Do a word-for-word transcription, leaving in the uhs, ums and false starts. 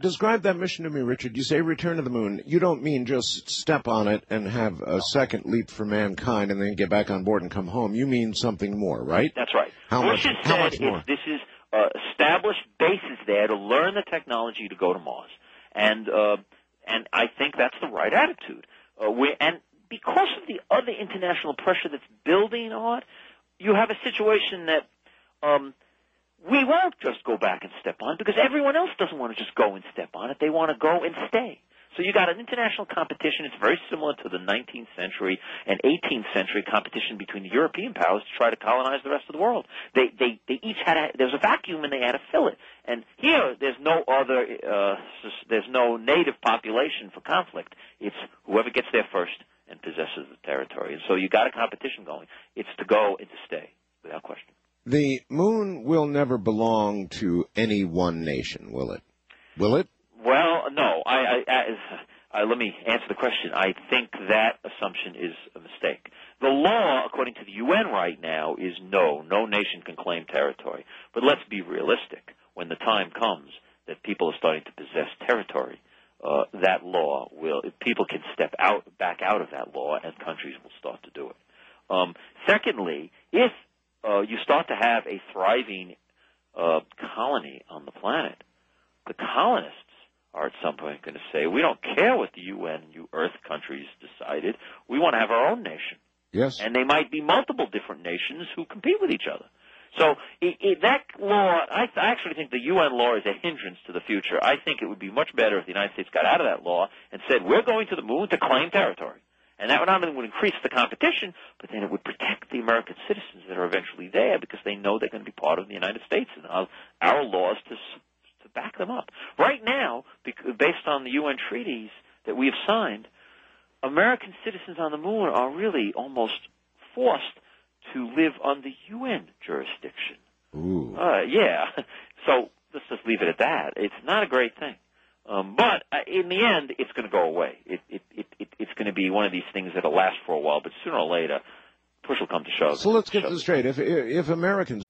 describe that mission to me, Richard. You say return to the moon. You don't mean just step on it and have a second leap for mankind and then get back on board and come home. You mean something more, right? That's right. How Bush much, has how said much more? This is uh, established bases there to learn the technology to go to Mars. And uh, and I think that's the right attitude. Uh, we, and because of the other international pressure that's building on it, you have a situation that um, we won't just go back and step on it because everyone else doesn't want to just go and step on it. They want to go and stay. So you got an international competition. It's very similar to the nineteenth century and eighteenth century competition between the European powers to try to colonize the rest of the world. They they they each had a, there was a vacuum and they had to fill it. And here there's no other uh, there's no native population for conflict. It's whoever gets there first and possesses the territory. And so you got a competition going. It's to go and to stay without question. The moon will never belong to any one nation, will it? Will it? Well, no. I, I, I, I, let me answer the question. I think that assumption is a mistake. The law, according to the U N right now, is no. No nation can claim territory. But let's be realistic. When the time comes that people are starting to possess territory, uh, that law will, if people can step out, back out of that law, and countries will start to do it. Um, secondly, if uh, you start to have a thriving uh, colony on the planet, the colonists are at some point going to say, we don't care what the U N and you Earth countries decided. We want to have our own nation. Yes. And they might be multiple different nations who compete with each other. So it, it, that law, I, I actually think the U N law is a hindrance to the future. I think it would be much better if the United States got out of that law and said, we're going to the moon to claim territory. And that not only would increase the competition, but then it would protect the American citizens that are eventually there because they know they're going to be part of the United States and our, our laws to to back them up. Right now, based on the U N treaties that we have signed, American citizens on the moon are really almost forced to live under U N jurisdiction. Ooh. Uh, yeah. So let's just leave it at that. It's not a great thing. Um, but uh, in the end, it's going to go away. It, it, it, it, it's going to be one of these things that will last for a while, but sooner or later, push will come to shove. So let's get this straight. If if Americans